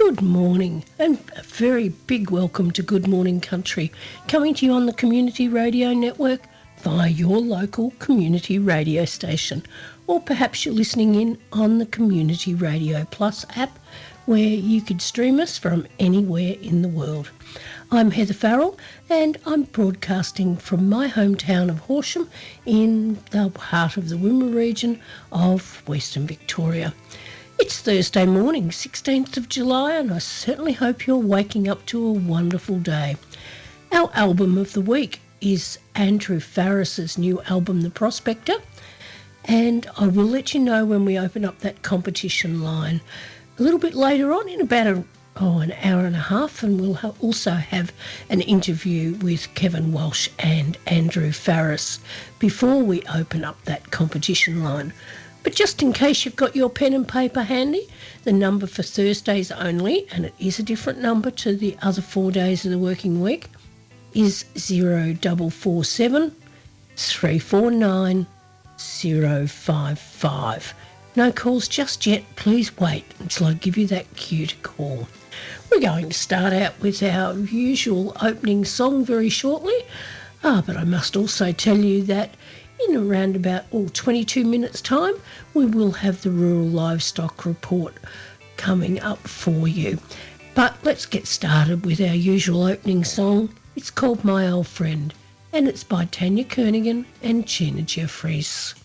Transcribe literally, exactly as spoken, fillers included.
Good morning, and a very big welcome to Good Morning Country, coming to you on the Community Radio Network via your local community radio station, or perhaps you're listening in on the Community Radio Plus app, where you could stream us from anywhere in the world. I'm Heather Farrell, and I'm broadcasting from my hometown of Horsham in the heart of the Wimmera region of Western Victoria. It's Thursday morning, sixteenth of July, and I certainly hope you're waking up to a wonderful day. Our album of the week is Andrew Farriss's new album, The Prospector, and I will let you know when we open up that competition line a little bit later on in about a, oh, an hour and a half, and we'll ha- also have an interview with Kevin Walsh and Andrew Farriss before we open up that competition line. But just in case you've got your pen and paper handy, the number for Thursdays only, and it is a different number to the other four days of the working week, is zero four four seven, three four nine, zero five five. No calls just yet. Please wait until I give you that cue to call. We're going to start out with our usual opening song very shortly, ah, but I must also tell you that in around about oh, twenty-two minutes' time, we will have the Rural Livestock Report coming up for you. But let's get started with our usual opening song. It's called My Old Friend, and it's by Tanya Kernaghan and Gina Jeffries.